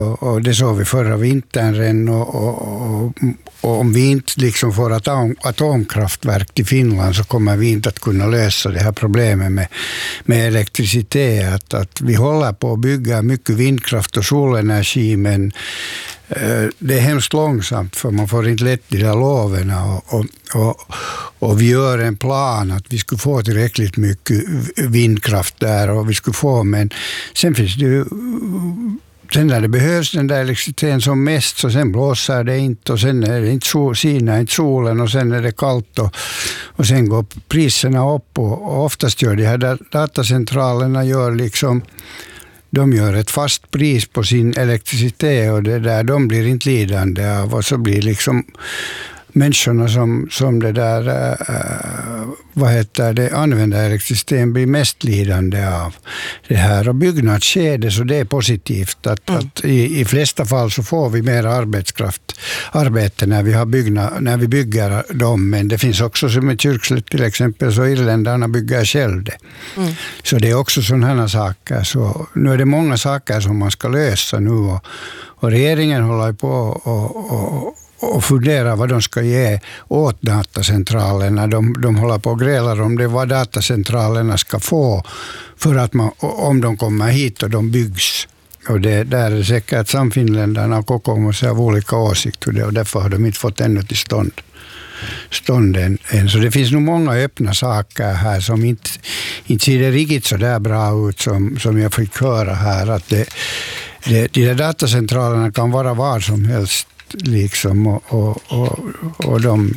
Och det såg vi förra vintern redan, och om vi inte liksom får atomkraftverk till Finland så kommer vi inte att kunna lösa det här problemet med elektricitet. Att vi håller på att bygga mycket vindkraft och solenergi, men det är hemskt långsamt för man får inte lätt de där loven, och vi gör en plan att vi skulle få tillräckligt mycket vindkraft där, och vi skulle få, men sen finns det ju, sen när det behövs den där elektriciteten som mest, så sen blåser det inte, och sen är det inte sina inte solen, och sen är det kallt, och sen går priserna upp, och oftast gör de här datacentralerna de gör ett fast pris på sin elektricitet, och det där, de blir inte lidande av, och så blir liksom människorna som det där använder elektricitet blir mest lidande av det här. Och byggnadsskede, så det är positivt att i flesta fall så får vi mer arbete när vi bygger dem, men det finns också som i Kyrkslätt till exempel, så irländarna bygger själv det. Så det är också sådana saker. Så nu är det många saker som man ska lösa nu, och regeringen håller på och fundera vad de ska ge åt datacentralerna. De håller på och grälar om det, vad datacentralerna ska få för att om de kommer hit och de byggs. Och det där är säkert samfinländarna och kokoomus av olika åsikter, och därför har de inte fått ännu till stånd än. Så det finns nog många öppna saker här som inte ser det riktigt så där bra ut som jag fick höra här. Att de där datacentralerna kan vara var som helst liksom, och de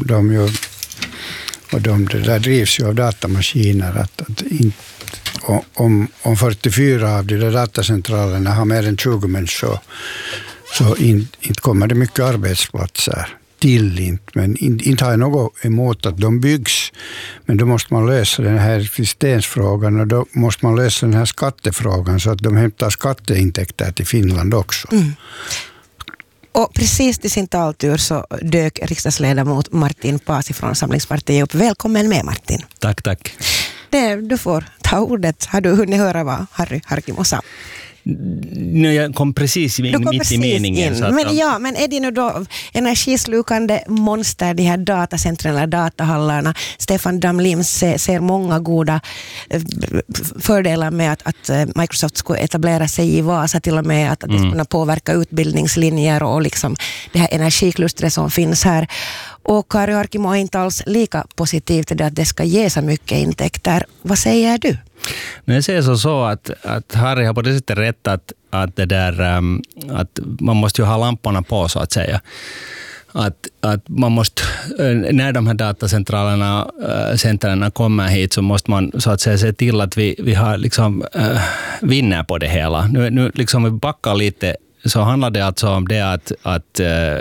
det där drivs ju av datamaskiner, att om 44 av de där datacentralerna har mer än 20 människor, så inte kommer det mycket arbetsplatser till, inte, men inte har jag något emot att de byggs, men då måste man lösa den här existensfrågan, och då måste man lösa den här skattefrågan så att de hämtar skatteintäkter till Finland också. Och precis till sin taltur så dök riksdagsledamot Martin Paasi från Samlingspartiet upp. Välkommen med, Martin. Tack. Du får ta ordet. Har du hunnit höra vad Harry Harkimo sa? Jag kom precis mitt i meningen. Så att, men är det nu då energislukande monster, de här datacentren eller datahallarna? Stefan Damlim ser många goda fördelar med att Microsoft skulle etablera sig i Vasa, till och med att det skulle kunna påverka utbildningslinjer och liksom det här energiklustret som finns här. Och Kari Harkimo är inte alls lika positiv till det, att det ska ge så mycket intäkter. Vad säger du? Jag säger så att Harry har på det sättet rätt att det där att man måste ju ha lamporna på, så att säga. Att man måste, när de här datacentralerna, centrarna kommer hit, så måste man så att säga se till att vi har liksom vinner på det hela. Nu liksom vi backar lite, så handlar det alltså om det att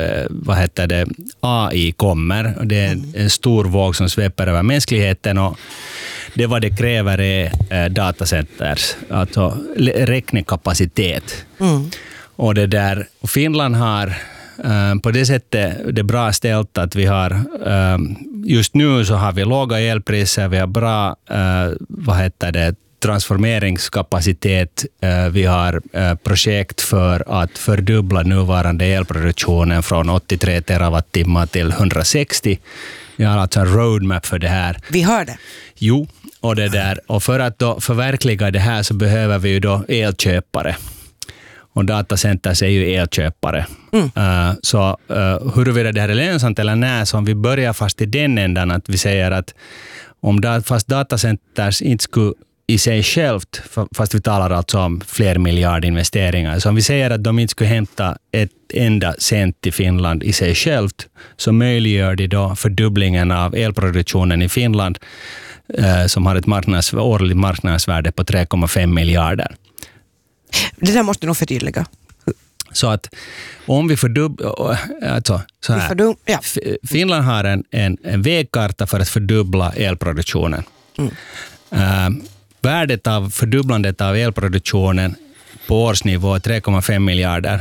AI kommer. Det är en stor våg som sveper över mänskligheten, och det vad det kräver är datacenters, alltså räknekapacitet. Och det där, Finland har på det sättet det bra ställt att vi har just nu så har vi låga elpriser, vi har bra transformeringskapacitet, vi har projekt för att fördubbla nuvarande elproduktionen från 83 terawattimmar till 160. Vi har alltså en roadmap för det här. Vi har det. Jo, och för att då förverkliga det här så behöver vi ju då elköpare. Och datacenters är ju elköpare. Så huruvida det här är lönsamt eller nej, så om vi börjar fast i den ändan att vi säger att fast datacenters inte skulle i sig självt, fast vi talar alltså om fler miljardinvesteringar. Så om vi säger att de inte skulle hämta ett enda cent i Finland i sig självt, så möjliggör de då fördubblingen av elproduktionen i Finland, som har ett årligt marknadsvärde på 3,5 miljarder. Det där måste nog förtydliga. Så att om vi fördubblar, alltså så här, Finland har en vägkarta för att fördubbla elproduktionen. Värdet av fördubblandet av elproduktionen på årsnivå är 3,5 miljarder.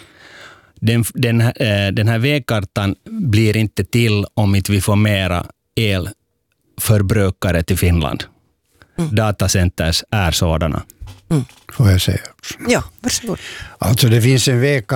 Den här vägkartan blir inte till om inte vi får mera elförbrukare till Finland. Datacenters är sådana. får jag säga också. Ja, varsågod. Alltså det finns en väg